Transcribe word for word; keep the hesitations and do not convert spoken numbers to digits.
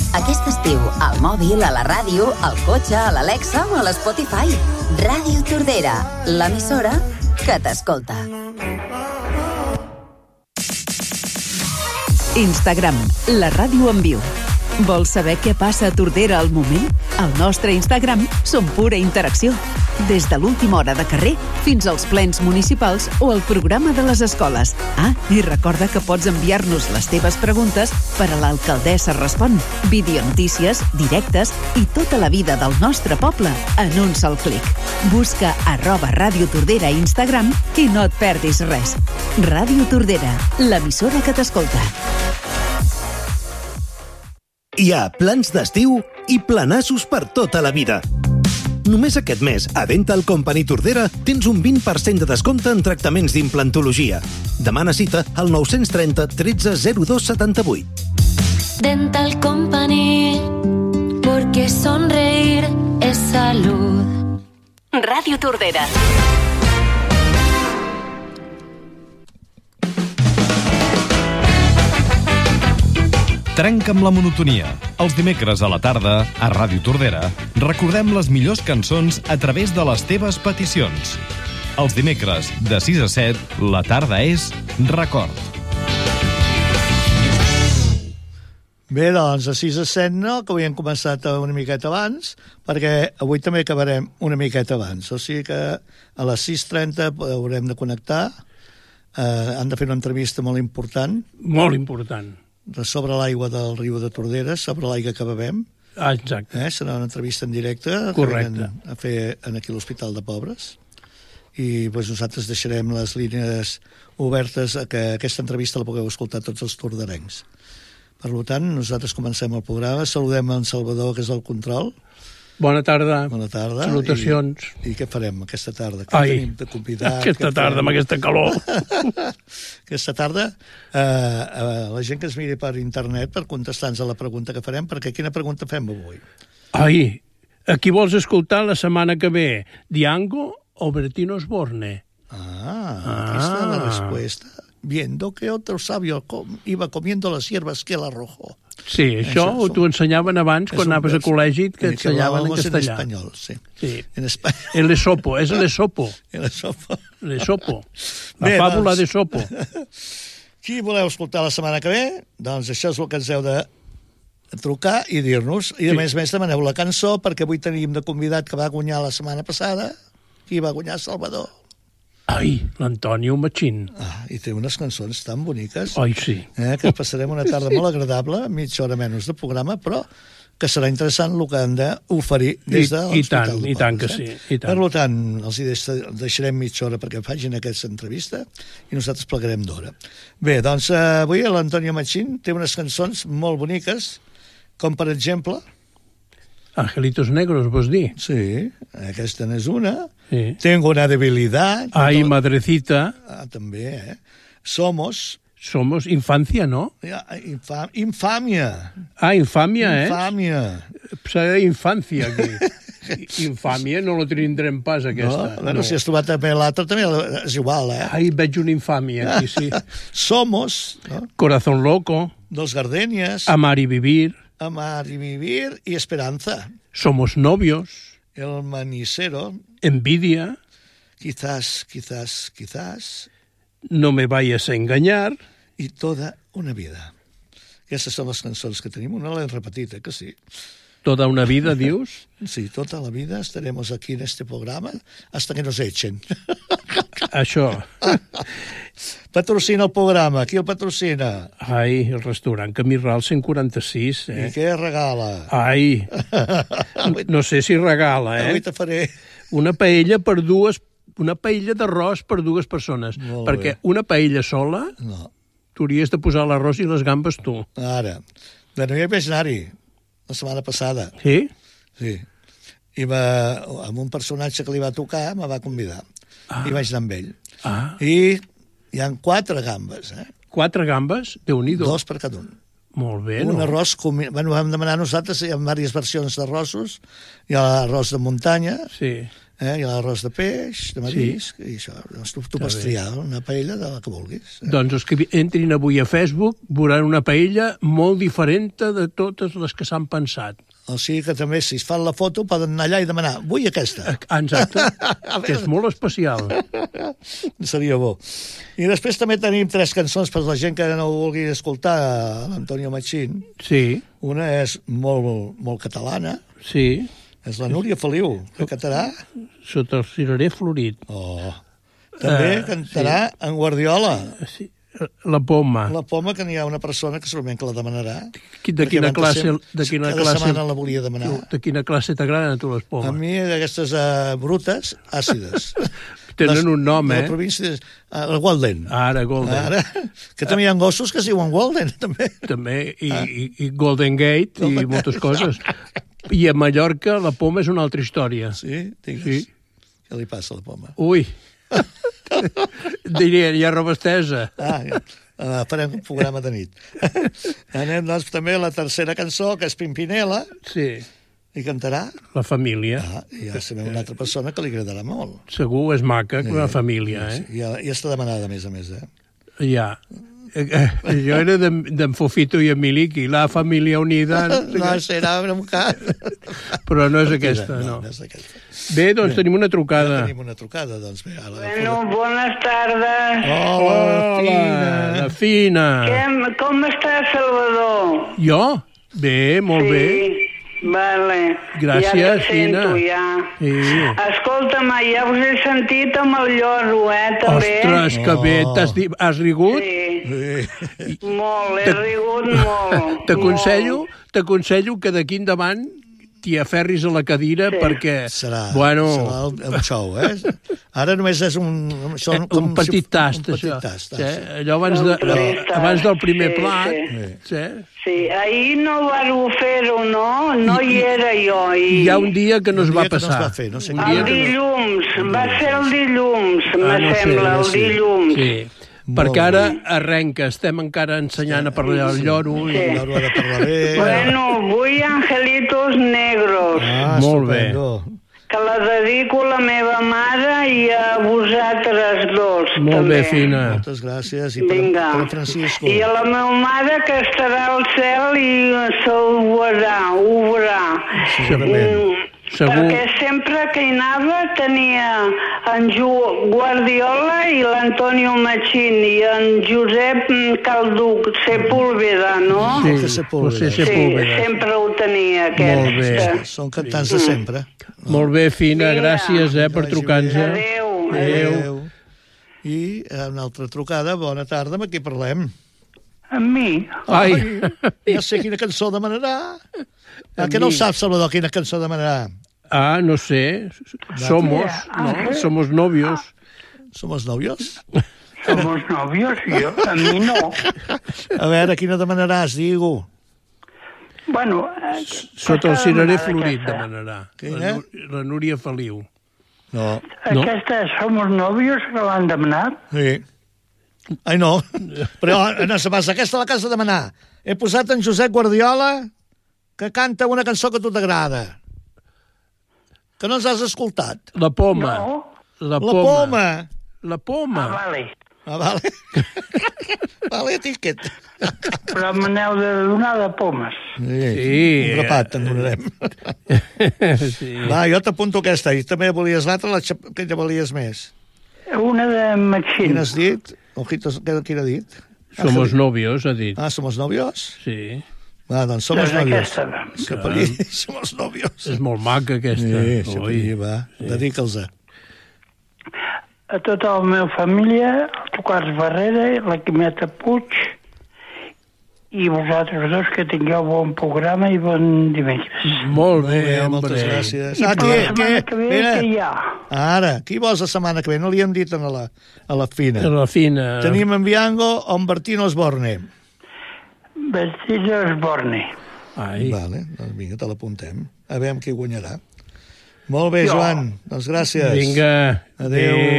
Aquest estiu, al mòbil, a la ràdio, al cotxe, a l'Alexa o a l'Spotify. Ràdio Tordera, l'emissora que t'escolta. Instagram, la ràdio en viu. Vols saber què passa a Tordera al moment? Al nostre Instagram som pura interacció. Des de l'última hora de carrer fins als plens municipals o el programa de les escoles. Ah, i recorda que pots enviar-nos les teves preguntes per a l'Alcaldessa Respon. Videonotícies, directes i tota la vida del nostre poble en un sol clic. Busca arroba Ràdio Tordera a Instagram i no et perdis res. Ràdio Tordera, l'emissora que t'escolta. Hi ha plans d'estiu i planassos per tota la vida. Només aquest mes, a Dental Company Tordera, tens un vint per cent de descompte en tractaments d'implantologia. Demana cita al nou trenta tretze zero dos setanta-vuit. Dental Company, porque sonreír es salud. Ràdio Tordera. Trenca amb la monotonia. Els dimecres a la tarda, a Ràdio Tordera, recordem les millors cançons a través de les teves peticions. Els dimecres, de sis a set, la tarda és Record. Bé, doncs, a sis a set no, que avui hem començat una miqueta abans, perquè avui també acabarem una miqueta abans. O sigui que a les sis trenta haurem de connectar. Eh, han de fer una entrevista molt important. Molt important. Sobre l'aigua del riu de Tordera, sobre l'aigua que bevem. Ah, exacte. Eh? Serà una entrevista en directe. Correcte. A fer en aquí l'Hospital de Pobres. I pues, nosaltres deixarem les línies obertes a que aquesta entrevista la pugueu escoltar tots els torderencs. Per tant, nosaltres comencem el programa. Saludem en Salvador, que és el control. Bona tarda. Bona tarda. Salutacions. I, i què farem aquesta tarda? Què Ai, tenim de convidat? aquesta tarda, amb aquesta calor. Aquesta tarda, eh, eh, la gent que es miri per internet per contestar-nos a la pregunta que farem, perquè quina pregunta fem avui? Ai, a qui vols escoltar la setmana que ve? Diango o Bertino Osborne? Ah, aquí està la resposta. Viendo que otro sabio com, iba comiendo las hierbas que él arrojó. Sí, això, això t'ho ensenyaven abans quan anaves a col·legi, que ensenyaven en castellà. En espanyol, sí. Sí. En espanyol. El Esopo, és el Esopo. El Esopo. L'Esopo. La Bé, fàbula doncs, d'Esopo. Qui voleu escoltar la setmana que ve? Doncs això és el que ens heu de trucar i dir-nos. I a sí. més a més demaneu la cançó, perquè avui tenim de convidat que va guanyar la setmana passada. Qui va guanyar? Salvador. Ai, l'Antonio Machín. Ah, i té unes cançons tan boniques. Ai, sí. Eh, que passarem una tarda molt agradable, mitja hora menys de programa, però que serà interessant el que han d'oferir des de l'Hospital de Pobres. I tant que sí. I tant. Per tant, els hi deixarem mitja hora perquè facin aquesta entrevista i nosaltres plegarem d'hora. Bé, doncs avui l'Antonio Machín té unes cançons molt boniques, com per exemple... Angelitos Negros, vols dir? Sí, aquesta n'és una. Sí. Tengo una debilidad. Ai, madrecita. Ah, també, eh? Somos... Somos infancia, ¿no? Infam infamia. Ah, infamia, eh? Infamia. Serà infancia, aquí. Infàmia no lo tindrem pas, aquesta. No, bueno, no. Si has trobat també l'altre, també és igual, eh? Ai, veig una infàmia, aquí, sí. Somos... No? Corazón loco. Dos gardenias. Amar y vivir. Amar y vivir y esperanza. Somos novios. El manicero. Envidia. Quizás, quizás, quizás. No me vayas a engañar. I toda una vida. Aquestes són les cançons que tenim. Una l'hem repetit, eh, que sí. Toda una vida, dius? Sí, tota la vida estaremos aquí en este programa hasta que nos echen. Això. Patrocina el programa. Qui el patrocina? Ai, el restaurant Camí Ral cent quaranta-sis, eh? I què regala? Ai, no sé si regala, eh? Avui te faré... Una paella per dues... Una paella d'arròs per dues persones. Molt perquè bé. una paella sola, no. t'hauries de posar l'arròs i les gambes tu. Ara. Bueno, jo hi vaig anar-hi la setmana passada. Sí? Sí. I va, amb un personatge que li va tocar, me va convidar. Ah. I vaig anar amb ell. Ah. I hi ha quatre gambes, eh? Quatre gambes? Déu-n'hi-do. Dos per cada un. Molt bé, un no? arròs... Comi... Bueno, vam demanar nosaltres, hi ha diverses versions d'arrossos. Hi ha l'arròs de muntanya, sí. Eh? Hi ha l'arròs de peix, de marisc, sí. I això. Doncs tu, tu pots triar una paella de la que vulguis. Eh? Doncs els que entrin avui a Facebook veuran una paella molt diferent de totes les que s'han pensat. O sigui que també, si es fan la foto, poden anar allà i demanar, vull aquesta. Exacte, que és molt especial. Seria bo. I després també tenim tres cançons per la gent que no vulgui escoltar l'Antonio Machín. Sí. Una és molt, molt catalana. Sí. És la Núria Feliu, que cantarà... Sota el cirerer florit. Oh. També uh, cantarà sí. En Guardiola. Sí. La poma. La poma, que n'hi ha una persona que segurament que la demanarà. De quina classe... De quina cada classe, setmana la volia demanar. De quina classe t'agraden a tu les pomes? A mi, d'aquestes uh, brutes, àcides. Tenen les, un nom, eh? De la província, uh, el Golden. Ara, Golden. Ara, que també hi ha gossos que es diuen Golden, també. També, i, ah. i, i Golden Gate, Golden i moltes coses. I a Mallorca la poma és una altra història. Sí? Digues. Sí. Què li passa a la poma? Ui. Diria, hi ha roba estesa. Ah, ja. Uh, farem un programa de nit. Anem, doncs, també a la tercera cançó, que és Pimpinela. Sí. I cantarà? La família. Ah, i ja sabem una altra persona que li agradarà molt. Segur, és maca, sí, la família, eh? Sí, ja, ja està demanada, a més a més, eh? Ja. Jo era d'en Fofito i en Miliki, la família unida... No serà un cas. Però no és aquesta, no. No, no és aquesta. Bé, doncs bé, tenim una trucada. Ja tenim una trucada, doncs bé. La bueno, bones tardes. Hola, Hola, Fina. La Fina. Que, com està, Salvador? Jo? Bé, molt sí. bé. Vale. Gràcies, ja te Fina. Sento, ja. Sí. Escolta'm, ja us he sentit amb el lloro, eh, també. Ostres, que bé. T'has di... Has rigut? Sí. Sí. Molt, he rigut molt. T'aconsello, t'aconsello que d'aquí endavant t'hi aferris a la cadira, sí. perquè... Serà, bueno... serà un show, eh? Ara només és un... Això, eh, un petit si, tast, un això. Petit tast, sí. sí. Allò abans, de, tast, abans del primer sí, plat. Sí. Sí. Sí, ahir no vareu fer-ho, no? No I, hi era jo. I... Hi ha un dia que no es va passar. No es va fer, no sé el dia dilluns, no... va ser el dilluns, ah, me no sembla, sé, el sí. dilluns. Sí. Perquè ara arrenca, estem encara ensenyant a parlar el lloro. Sí. I... El lloro ha de parlar bé. Bueno, vull angelitos negros. Ah, molt estupendo. Bé. Que la dedico a la meva mare i a vosaltres dos, molt també. Bé, Fina. Moltes gràcies. I per, Vinga. per Francisco. I a la meva mare, que estarà al cel i se'l veurà, ho veurà. Segurament. Mm. Segur. Perquè sempre que hi anava tenia en Ju Guardiola i l'Antonio Machín i en Josep Calduc Sepúlveda, no? Sí, Sepúlveda. Sí, Sepúlveda. Sí, sempre ho tenia, aquest. Molt bé. Sí, són cantants de sempre. No? Molt bé, Fina, Vinga. Gràcies eh, per trucar-nos. Adéu. Adéu. Adéu. I una altra trucada, bona tarda, amb qui parlem? Amb mi. Ai. Ai, no sé quina cançó demanarà. Ah, que no ho saps, Salvador, quina cançó demanarà? Ah, no sé. Somos, ¿no? Somos novios. ¿Somos novios? Somos novios, jo. A mi no. A veure, quina demanaràs, digue-ho. Bueno... Eh, Sota el cirerer florit demanarà. Quina? La, la Núria Feliu. No. Aquesta Somos novios que l'han demanat? Sí. Ai, no. Però no se passa. Aquesta la que has de demanar. He posat en Josep Guardiola que canta una cançó que a tu t'agrada. Que no ens has escoltat. La poma. No. La La poma. poma. La poma. Ah, vale. Ah, vale. Vale, etiquet. Però me n'heu de donar de pomes. Sí, Sí. un grapat te'n donarem. Sí. Va, jo t'apunto aquesta. I també volies l'altra, la xap... que ja volies més. Una de Machín. Quina has dit? Ojitos, quina ha dit? Somos novios, ha dit. Ah, ¿somos novios? Sí. Va, doncs somos Doncs novios. aquesta. Que per allí, somos novios. És molt maca, aquesta. Sí, sí, per allí, va. Sí. Dedica'ls-a. A tota la meva família, el Tocars Barrera, la Quimeta Puig, i vosaltres dos que tingueu bon programa i bon dimecres. Molt bé, bé hombre. moltes gràcies. I Ah, per què, la setmana què? que ve, Mira. què hi ha? Ara, qui vols la setmana que ve? No li hem dit a la, a la Fina. La Fina. Tenim en Biango o en Bertino Osborne. Bertino Osborne. Ai. Vale, doncs vinga, te l'apuntem. A veure qui guanyarà. Molt bé, Jo. Joan. Doncs gràcies. Vinga. Adéu.